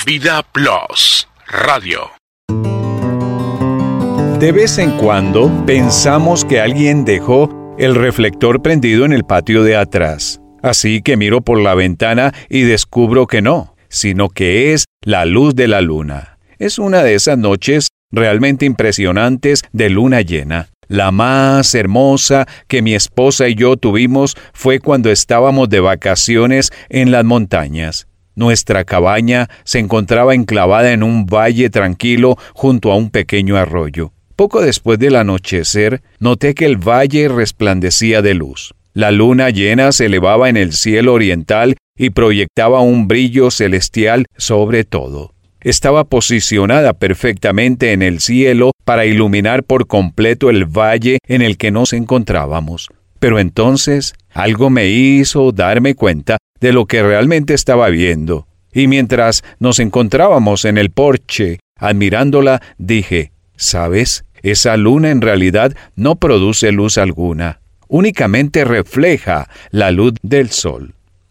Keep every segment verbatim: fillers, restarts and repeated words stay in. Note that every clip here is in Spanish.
Vida Plus Radio. De vez en cuando pensamos que alguien dejó el reflector prendido en el patio de atrás. Así que miro por la ventana y descubro que no, sino que es la luz de la luna. Es una de esas noches realmente impresionantes de luna llena. La más hermosa que mi esposa y yo tuvimos fue cuando estábamos de vacaciones en las montañas. Nuestra cabaña se encontraba enclavada en un valle tranquilo junto a un pequeño arroyo. Poco después del anochecer, noté que el valle resplandecía de luz. La luna llena se elevaba en el cielo oriental y proyectaba un brillo celestial sobre todo. Estaba posicionada perfectamente en el cielo para iluminar por completo el valle en el que nos encontrábamos. Pero entonces, algo me hizo darme cuenta de lo que realmente estaba viendo. Y mientras nos encontrábamos en el porche, admirándola, dije, ¿sabes? Esa luna en realidad no produce luz alguna. Únicamente refleja la luz del sol.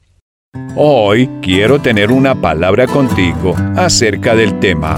Hoy quiero tener una palabra contigo acerca del tema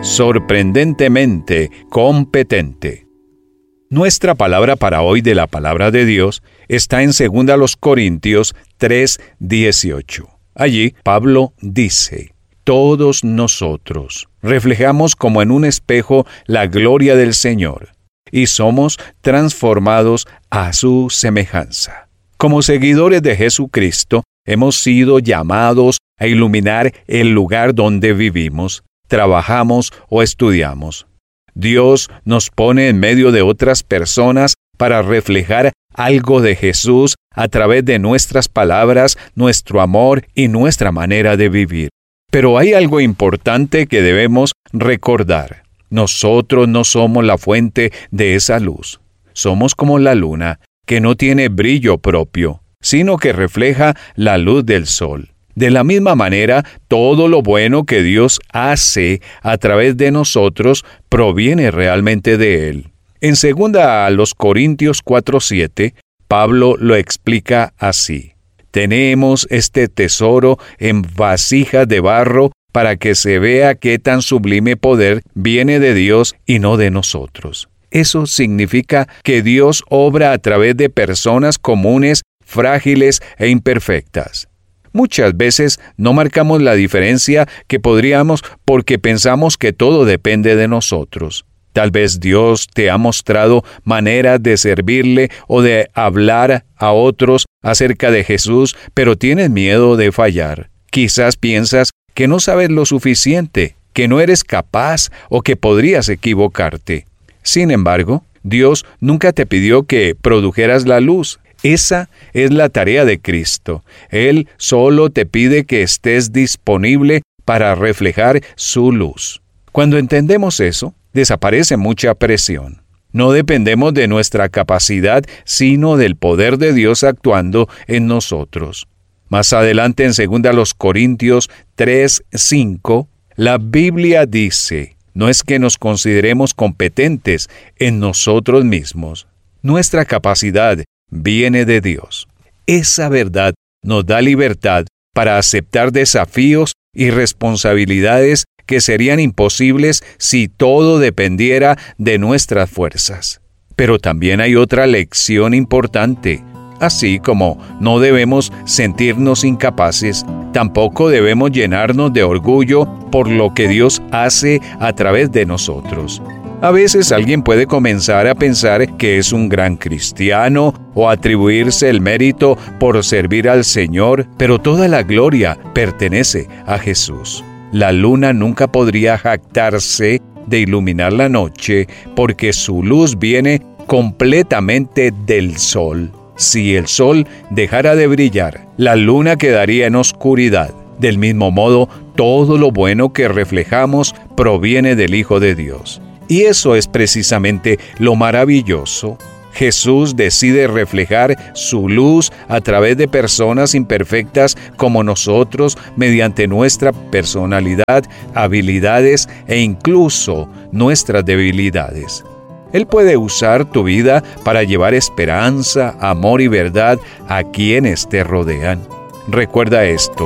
sorprendentemente competente. Nuestra palabra para hoy de la palabra de Dios está en segunda Corintios tres dieciocho. Allí Pablo dice, todos nosotros reflejamos como en un espejo la gloria del Señor y somos transformados a su semejanza. Como seguidores de Jesucristo, hemos sido llamados a iluminar el lugar donde vivimos, trabajamos o estudiamos. Dios nos pone en medio de otras personas para reflejar algo de Jesús a través de nuestras palabras, nuestro amor y nuestra manera de vivir. Pero hay algo importante que debemos recordar. Nosotros no somos la fuente de esa luz. Somos como la luna, que no tiene brillo propio, sino que refleja la luz del sol. De la misma manera, todo lo bueno que Dios hace a través de nosotros proviene realmente de Él. En segunda Corintios cuatro siete, Pablo lo explica así. Tenemos este tesoro en vasijas de barro para que se vea qué tan sublime poder viene de Dios y no de nosotros. Eso significa que Dios obra a través de personas comunes, frágiles e imperfectas. Muchas veces no marcamos la diferencia que podríamos porque pensamos que todo depende de nosotros. Tal vez Dios te ha mostrado maneras de servirle o de hablar a otros acerca de Jesús, pero tienes miedo de fallar. Quizás piensas que no sabes lo suficiente, que no eres capaz o que podrías equivocarte. Sin embargo, Dios nunca te pidió que produjeras la luz. Esa es la tarea de Cristo. Él solo te pide que estés disponible para reflejar su luz. Cuando entendemos eso, desaparece mucha presión. No dependemos de nuestra capacidad, sino del poder de Dios actuando en nosotros. Más adelante en segunda Corintios tres cinco, la Biblia dice, no es que nos consideremos competentes en nosotros mismos. Nuestra capacidad viene de Dios. Esa verdad nos da libertad para aceptar desafíos y responsabilidades que serían imposibles si todo dependiera de nuestras fuerzas. Pero también hay otra lección importante. Así como no debemos sentirnos incapaces, tampoco debemos llenarnos de orgullo por lo que Dios hace a través de nosotros. A veces alguien puede comenzar a pensar que es un gran cristiano o atribuirse el mérito por servir al Señor, pero toda la gloria pertenece a Jesús. La luna nunca podría jactarse de iluminar la noche porque su luz viene completamente del sol. Si el sol dejara de brillar, la luna quedaría en oscuridad. Del mismo modo, todo lo bueno que reflejamos proviene del Hijo de Dios. Y eso es precisamente lo maravilloso. Jesús decide reflejar su luz a través de personas imperfectas como nosotros mediante nuestra personalidad, habilidades e incluso nuestras debilidades. Él puede usar tu vida para llevar esperanza, amor y verdad a quienes te rodean. Recuerda esto,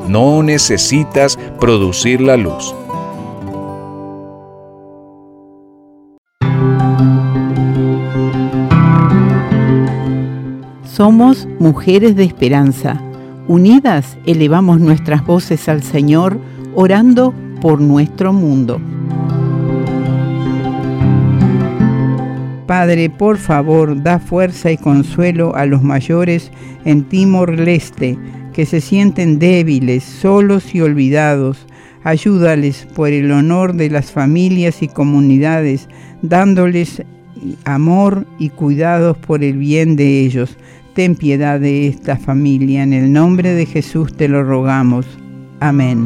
No necesitas producir la luz. Somos mujeres de esperanza. Unidas elevamos nuestras voces al Señor, orando por nuestro mundo. Padre, por favor, da fuerza y consuelo a los mayores en Timor-Leste, que se sienten débiles, solos y olvidados. Ayúdales por el honor de las familias y comunidades, dándoles amor y cuidados por el bien de ellos. Ten piedad de esta familia, en el nombre de Jesús te lo rogamos. Amén.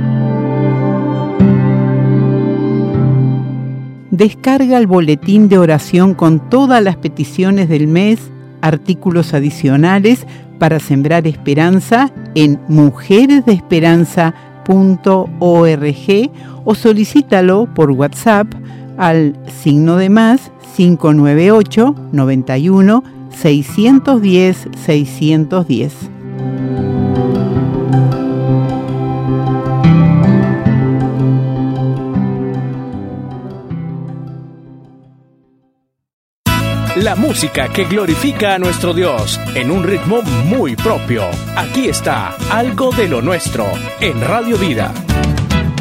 Descarga el boletín de oración con todas las peticiones del mes, artículos adicionales para sembrar esperanza en mujeres de esperanza punto org o solicítalo por WhatsApp al signo de más cinco nueve ocho, noventa y uno, seiscientos diez, seiscientos diez. La música que glorifica a nuestro Dios en un ritmo muy propio. Aquí está Algo de lo Nuestro en Radio Vida.